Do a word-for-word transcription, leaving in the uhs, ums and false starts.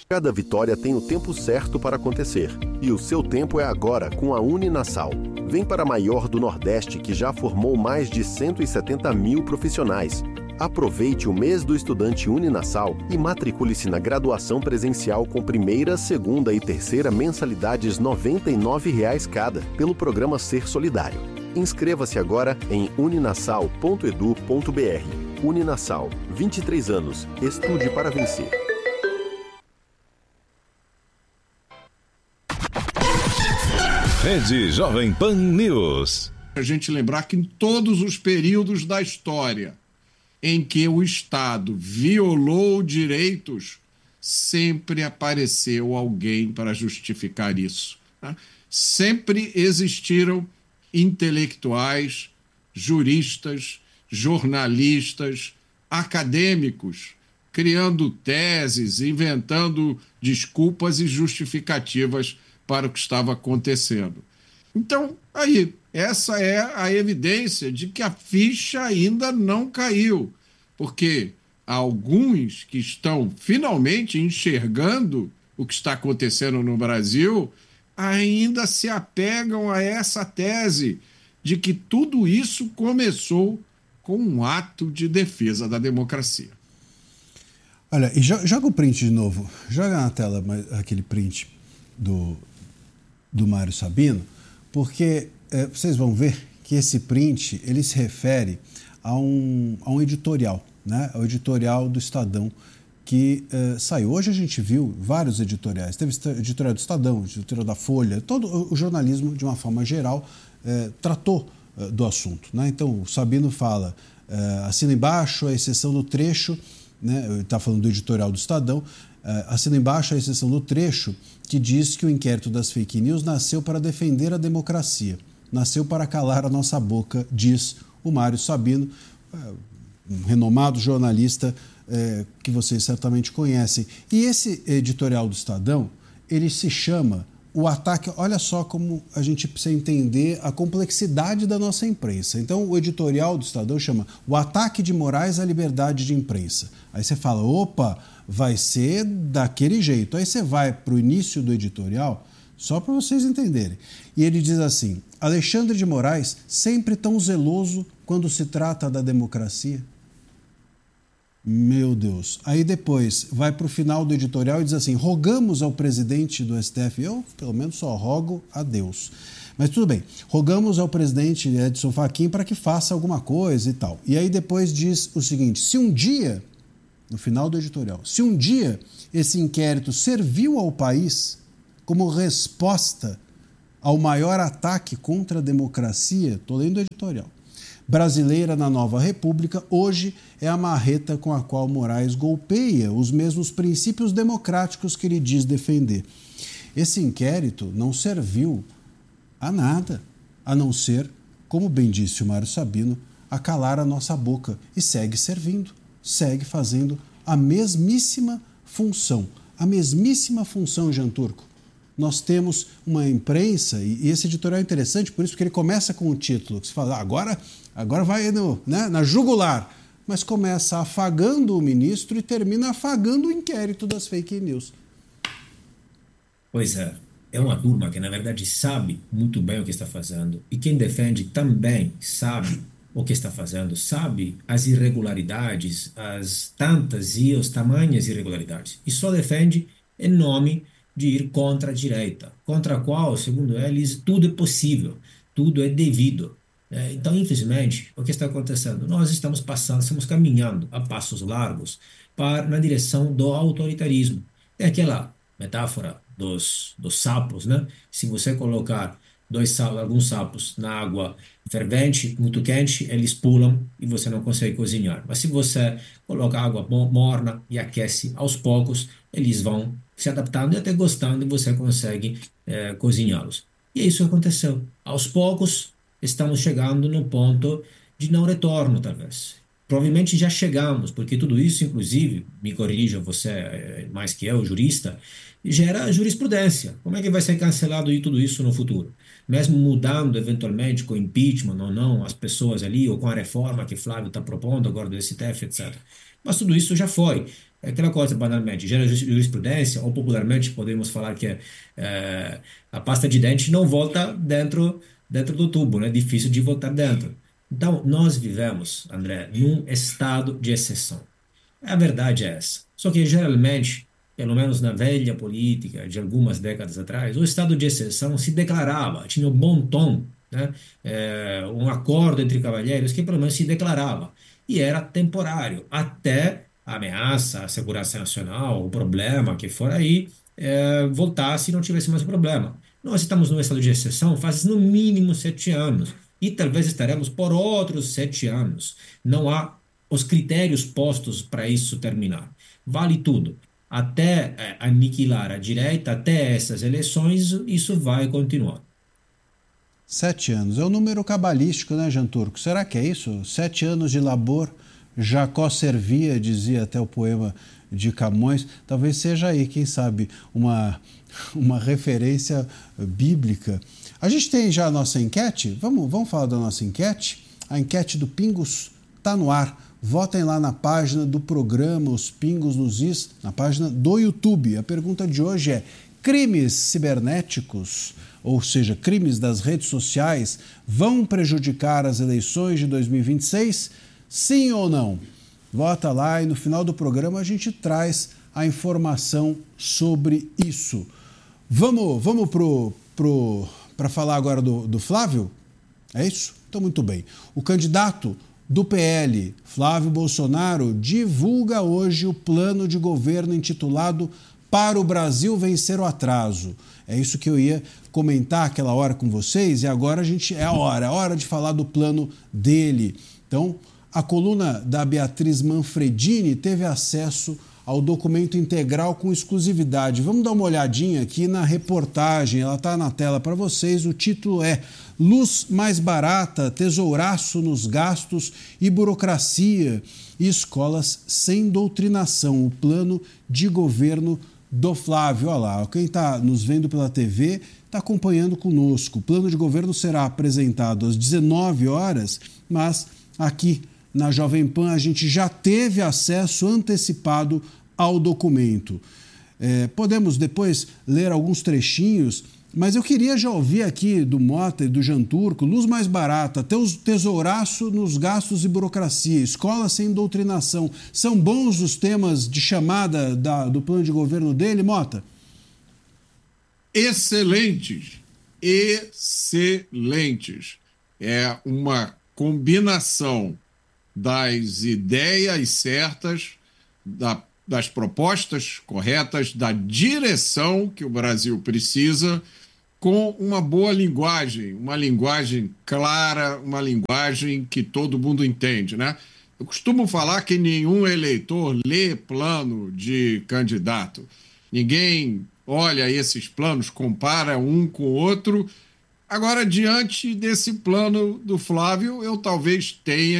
Cada vitória tem o tempo certo para acontecer. E o seu tempo é agora com a Uninasal. Vem para a maior do Nordeste, que já formou mais de cento e setenta mil profissionais. Aproveite o mês do estudante Uninasal e matricule-se na graduação presencial com primeira, segunda e terceira mensalidades noventa e nove reais cada, pelo programa Ser Solidário. Inscreva-se agora em uninasal ponto edu ponto br. Uninasal, vinte e três anos. Estude para vencer. Rede Jovem Pan News. A gente lembrar que em todos os períodos da história em que o Estado violou direitos, sempre apareceu alguém para justificar isso. Né? Sempre existiram intelectuais, juristas, jornalistas, acadêmicos, criando teses, inventando desculpas e justificativas para o que estava acontecendo. Então, aí, essa é a evidência de que a ficha ainda não caiu, porque há alguns que estão finalmente enxergando o que está acontecendo no Brasil ainda se apegam a essa tese de que tudo isso começou com um ato de defesa da democracia. Olha, e joga o print de novo. Joga na tela aquele print do, do Mário Sabino, porque é, vocês vão ver que esse print ele se refere a um, a um editorial, né? O editorial do Estadão que uh, saiu. Hoje a gente viu vários editoriais. Teve editorial do Estadão, editorial da Folha, todo o jornalismo, de uma forma geral, uh, tratou uh, do assunto. Né? Então, o Sabino fala, uh, assina embaixo a exceção do trecho, né? Ele está falando do editorial do Estadão, uh, assina embaixo a exceção do trecho que diz que o inquérito das fake news nasceu para defender a democracia, nasceu para calar a nossa boca, diz o Mário Sabino, uh, um renomado jornalista É, que vocês certamente conhecem. E esse editorial do Estadão, ele se chama O Ataque... Olha só como a gente precisa entender a complexidade da nossa imprensa. Então, o editorial do Estadão chama O Ataque de Moraes à Liberdade de Imprensa. Aí você fala, opa, vai ser daquele jeito. Aí você vai para o início do editorial, só para vocês entenderem. E ele diz assim, Alexandre de Moraes, sempre tão zeloso quando se trata da democracia. Meu Deus. Aí depois vai para o final do editorial e diz assim, rogamos ao presidente do S T F, eu pelo menos só rogo a Deus, mas tudo bem, rogamos ao presidente Edson Fachin para que faça alguma coisa e tal. E aí depois diz o seguinte, se um dia, no final do editorial, se um dia esse inquérito serviu ao país como resposta ao maior ataque contra a democracia, estou lendo o editorial, brasileira na nova república, hoje é a marreta com a qual Moraes golpeia os mesmos princípios democráticos que ele diz defender. Esse inquérito não serviu a nada, a não ser, como bem disse o Mário Sabino, a calar a nossa boca, e segue servindo, segue fazendo a mesmíssima função, a mesmíssima função, Jean Turco. Nós temos uma imprensa, e esse editorial é interessante por isso, porque ele começa com o título, que se fala, ah, agora, agora vai no, né, na jugular, mas começa afagando o ministro e termina afagando o inquérito das fake news. Pois é, é uma turma que na verdade sabe muito bem o que está fazendo, e quem defende também sabe o que está fazendo, sabe as irregularidades, as tantas e os tamanhas irregularidades, e só defende em nome de ir contra a direita, contra a qual, segundo eles, tudo é possível, tudo é devido. É, então, infelizmente, o que está acontecendo? Nós estamos passando, estamos caminhando a passos largos para, na direção do autoritarismo. É aquela metáfora dos, dos sapos, né? Se você colocar dois sapos, alguns sapos na água fervente, muito quente, eles pulam e você não consegue cozinhar. Mas se você coloca água morna e aquece aos poucos, eles vão se adaptando e até gostando e você consegue é, cozinhá-los. E isso aconteceu. Aos poucos, estamos chegando no ponto de não retorno, talvez. Provavelmente já chegamos, porque tudo isso, inclusive, me corrija você é, mais que eu, jurista, gera jurisprudência. Como é que vai ser cancelado e tudo isso no futuro? Mesmo mudando, eventualmente, com impeachment ou não, as pessoas ali, ou com a reforma que Flávio está propondo agora do S T F, etcétera. Mas tudo isso já foi. É aquela coisa, banalmente, gera jurisprudência, ou popularmente podemos falar que é, a pasta de dente não volta dentro, dentro do tubo, né? É difícil de voltar dentro. Então, nós vivemos, André, num estado de exceção. A verdade é essa. Só que, geralmente, pelo menos na velha política de algumas décadas atrás, o estado de exceção se declarava, tinha um bom tom, né? É, um acordo entre cavalheiros que pelo menos se declarava. E era temporário, até a ameaça à segurança nacional, o problema que for aí, é, voltasse e não tivesse mais problema. Nós estamos num estado de exceção faz no mínimo sete anos. E talvez estaremos por outros sete anos. Não há os critérios postos para isso terminar. Vale tudo. Até eh, aniquilar a direita, até essas eleições, isso vai continuar. Sete anos. É um número cabalístico, né, Jean Turco? Será que é isso? Sete anos de labor, Jacó servia, dizia até o poema de Camões. Talvez seja aí, quem sabe, uma, uma referência bíblica. A gente tem já a nossa enquete? Vamos, vamos falar da nossa enquete? A enquete do Pingos está no ar. Votem lá na página do programa Os Pingos nos Is, na página do YouTube. A pergunta de hoje é: crimes cibernéticos, ou seja, crimes das redes sociais, vão prejudicar as eleições de dois mil e vinte e seis? Sim ou não? Vota lá e no final do programa a gente traz a informação sobre isso. Vamos, vamos pro, pro, para falar agora do, do Flávio? É isso? Então, muito bem. O candidato do P L, Flávio Bolsonaro, divulga hoje o plano de governo intitulado Para o Brasil Vencer o Atraso. É isso que eu ia comentar aquela hora com vocês e agora a gente é a hora, é a hora de falar do plano dele. Então, a coluna da Beatriz Manfredini teve acesso ao documento integral com exclusividade. Vamos dar uma olhadinha aqui na reportagem, ela está na tela para vocês. O título é Luz Mais Barata, Tesouraço nos Gastos e Burocracia e Escolas Sem Doutrinação, o plano de governo do Flávio. Olha lá, quem está nos vendo pela T V está acompanhando conosco. O plano de governo será apresentado às dezenove horas, mas aqui na Jovem Pan a gente já teve acesso antecipado ao documento. É, podemos depois ler alguns trechinhos, mas eu queria já ouvir aqui do Mota e do Jean Turco: luz mais barata, tesouraço nos gastos e burocracia, escola sem doutrinação. São bons os temas de chamada da, do plano de governo dele, Mota? Excelentes, excelentes. É uma combinação das ideias certas, da, das propostas corretas, da direção que o Brasil precisa, com uma boa linguagem, uma linguagem clara, uma linguagem que todo mundo entende, né? Eu costumo falar que nenhum eleitor lê plano de candidato. Ninguém olha esses planos, compara um com o outro. Agora, diante desse plano do Flávio, eu talvez tenha